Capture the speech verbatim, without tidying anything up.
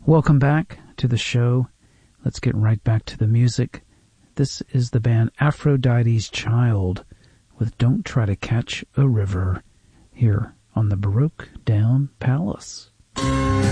Welcome back to the show. Let's get right back to the music. This is the band Aphrodite's Child with Don't Try to Catch a River here on the Baroque Down Palace.